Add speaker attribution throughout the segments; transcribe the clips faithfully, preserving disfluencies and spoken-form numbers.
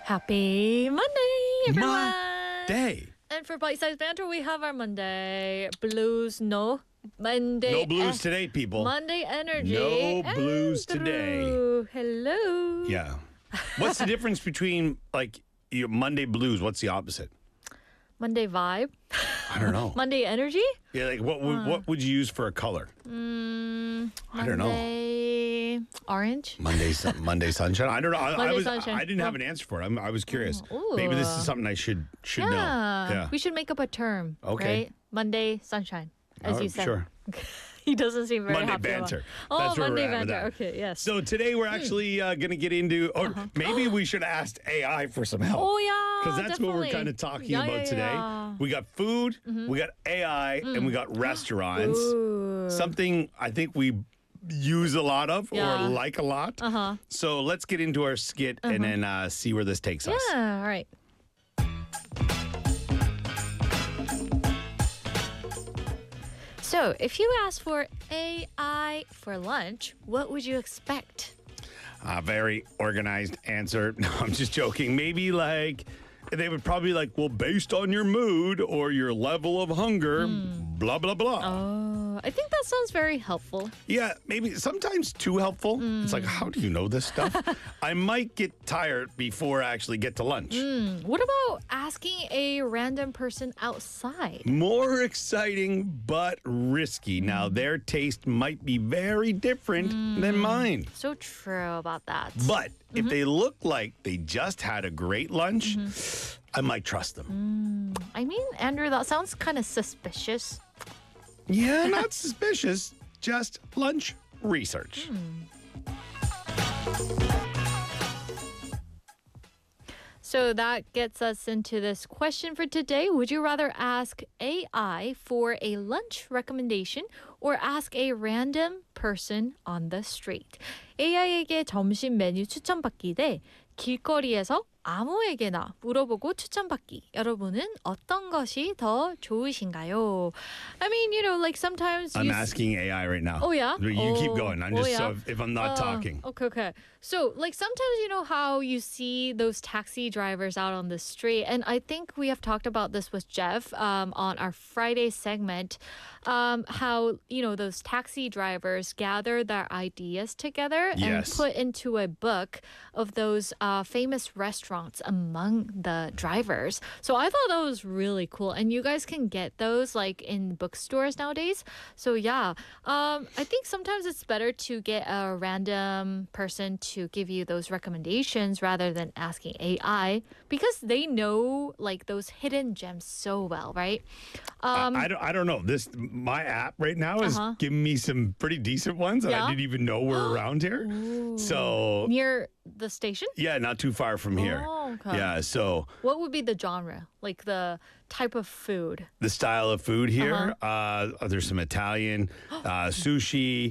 Speaker 1: Happy Monday, everyone!
Speaker 2: Day.
Speaker 1: And for Bite Size Banter, we have our Monday blues. No, Monday.
Speaker 2: No blues
Speaker 1: e-
Speaker 2: today, people.
Speaker 1: Monday energy.
Speaker 2: No blues
Speaker 1: Andrew.
Speaker 2: today.
Speaker 1: Hello.
Speaker 2: Yeah. What's the difference between like your Monday blues? What's the opposite?
Speaker 1: Monday vibe.
Speaker 2: I don't know.
Speaker 1: Monday energy.
Speaker 2: Yeah, like what would what would you use for a color?
Speaker 1: Mm,
Speaker 2: I don't know.
Speaker 1: Monday orange.
Speaker 2: Monday sun- Monday sunshine. I don't know. I, I
Speaker 1: Monday
Speaker 2: was
Speaker 1: sunshine.
Speaker 2: I didn't have an answer for it. I'm, I was curious.
Speaker 1: Ooh.
Speaker 2: Maybe this is something I should should
Speaker 1: Yeah.
Speaker 2: know. Yeah.
Speaker 1: We should make up a term.
Speaker 2: Okay.
Speaker 1: Right? Monday sunshine, as
Speaker 2: Oh,
Speaker 1: you said.
Speaker 2: Sure.
Speaker 1: He doesn't seem very
Speaker 2: Monday
Speaker 1: happy about-
Speaker 2: banter.
Speaker 1: Oh,
Speaker 2: That's where
Speaker 1: Monday
Speaker 2: we're at with
Speaker 1: banter.
Speaker 2: that.
Speaker 1: Okay, yes.
Speaker 2: So today we're actually uh, going to get into, or maybe we should have asked A I for some help.
Speaker 1: oh yeah,
Speaker 2: Because that's what we're
Speaker 1: definitely.
Speaker 2: kind of talking
Speaker 1: Yeah,
Speaker 2: about
Speaker 1: yeah,
Speaker 2: today.
Speaker 1: yeah.
Speaker 2: We got food, we got A I, and we got restaurants.
Speaker 1: Ooh.
Speaker 2: Something I think we use a lot of
Speaker 1: Yeah.
Speaker 2: or like a lot.
Speaker 1: Uh-huh.
Speaker 2: So let's get into our skit and then uh, see where this takes us.
Speaker 1: Yeah, all right. So, if you asked for A I for lunch, what would you expect?
Speaker 2: A very organized answer. No, I'm just joking. Maybe like they would probably like, well, based on your mood or your level of hunger, blah, blah, blah.
Speaker 1: Oh, I think that sounds very helpful.
Speaker 2: Yeah, maybe sometimes too helpful. It's like, how do you know this stuff? I might get tired before I actually get to lunch.
Speaker 1: Hmm, What about asking a random person outside?
Speaker 2: More exciting, but risky. Now, their taste might be very different than mine.
Speaker 1: So true about that.
Speaker 2: But if they look like they just had a great lunch, I might trust them.
Speaker 1: I mean, Andrew, that sounds kind of suspicious.
Speaker 2: Yeah, not suspicious, just lunch research.
Speaker 1: So that gets us into this question for today. Would you rather ask A I for a lunch recommendation or ask a random person on the street? 에이아이에게 점심 메뉴 추천받기 대 길거리에서 아무에게나 물어보고 추천받기. 여러분은 어떤 것이 더 좋으신가요? I mean, you know, like sometimes
Speaker 2: I'm
Speaker 1: you s-
Speaker 2: asking A I right now.
Speaker 1: Oh, yeah?
Speaker 2: You keep
Speaker 1: Oh,
Speaker 2: going. I'm
Speaker 1: oh,
Speaker 2: just
Speaker 1: yeah?
Speaker 2: so if I'm not
Speaker 1: Uh,
Speaker 2: talking.
Speaker 1: Okay, okay. So, like, sometimes you know how you see those taxi drivers out on the street, and I think we have talked about this with Jeff um, on our Friday segment. Um, how you know those taxi drivers gather their ideas together and
Speaker 2: Yes.
Speaker 1: put into a book of those uh, famous restaurants among the drivers. So I thought that was really cool, and you guys can get those like in bookstores nowadays. So yeah, um, I think sometimes it's better to get a random person to give you those recommendations rather than asking A I because they know like those hidden gems so well, right? Um,
Speaker 2: I, I don't. I don't know. This my app right now is
Speaker 1: Uh-huh.
Speaker 2: giving me some pretty decent ones that
Speaker 1: Yeah?
Speaker 2: I didn't even know were around here. So
Speaker 1: near the station.
Speaker 2: yeah, not too far from here.
Speaker 1: Oh, okay.
Speaker 2: Yeah. So
Speaker 1: What would be the genre, like the type of food?
Speaker 2: the style of food here.
Speaker 1: Uh-huh.
Speaker 2: uh there's some Italian, uh, sushi,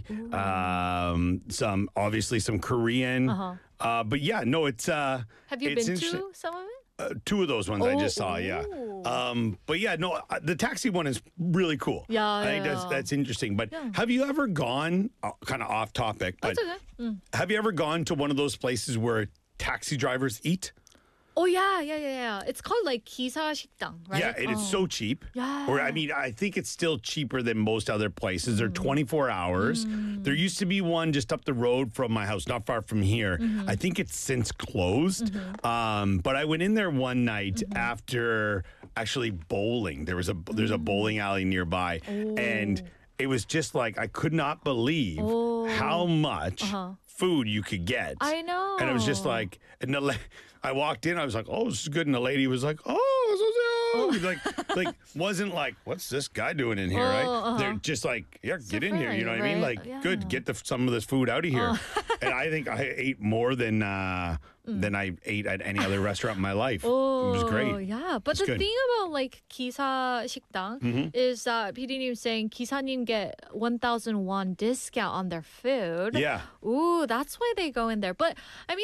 Speaker 2: um, some obviously some Korean.
Speaker 1: Uh-huh.
Speaker 2: Uh, but yeah, no, it's uh,
Speaker 1: Have you
Speaker 2: it's
Speaker 1: been
Speaker 2: interesting.
Speaker 1: to some of it?
Speaker 2: Uh, two of those ones I
Speaker 1: Oh,
Speaker 2: just saw, yeah.
Speaker 1: ooh.
Speaker 2: Um, but yeah, no, uh, the taxi one is really cool.
Speaker 1: Yeah,
Speaker 2: I think
Speaker 1: yeah,
Speaker 2: that's
Speaker 1: yeah.
Speaker 2: that's interesting. But
Speaker 1: Yeah.
Speaker 2: have you ever gone, uh, kind of off topic, but
Speaker 1: That's okay. Mm.
Speaker 2: have you ever gone to one of those places where taxi drivers eat?
Speaker 1: Oh yeah, yeah, yeah, yeah. It's called like 기사 식당, right?
Speaker 2: Yeah, it is
Speaker 1: Oh.
Speaker 2: so cheap.
Speaker 1: Yeah.
Speaker 2: Or I mean, I think it's still cheaper than most other places. They're twenty-four hours. There used to be one just up the road from my house, not far from here. I think it's since closed. Um, but I went in there one night after actually bowling. There was a there's a bowling alley nearby, and it was just like I could not believe how much food you could get.
Speaker 1: I know.
Speaker 2: And it was just like, and the la- I walked in, I was like, oh, this is good. And the lady was like, oh, so, so. like, like wasn't like, what's this guy doing in here,
Speaker 1: Oh,
Speaker 2: right?
Speaker 1: uh-huh.
Speaker 2: They're just like, yeah,
Speaker 1: So
Speaker 2: get in here. You know what I
Speaker 1: friendly,
Speaker 2: mean?
Speaker 1: right?
Speaker 2: Like,
Speaker 1: Yeah.
Speaker 2: good, get the, some of this food out of here. And I think I ate more than uh, than I ate at any other restaurant in my life.
Speaker 1: Oh,
Speaker 2: It was great.
Speaker 1: Yeah, but
Speaker 2: It's
Speaker 1: the
Speaker 2: good.
Speaker 1: thing about like 기사 식당 is that 피디님 saying 기사님 get one thousand won discount on their food.
Speaker 2: Yeah.
Speaker 1: Ooh, that's why they go in there. But I mean,